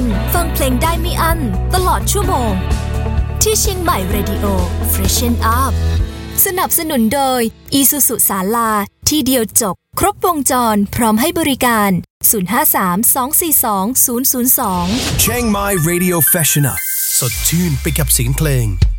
กันฟังเพลงได้ไม่อั้นตลอดชั่วโมงที่เชียงใหม่ Radio Freshen Up สนับสนุนโดย Isuzu ศาลาที่เดียวจบครบวงจรพร้อมให้บริการ053-242-002 Chiang Mai Radio Freshen Up สดชื่นไปกับเสียงเพลง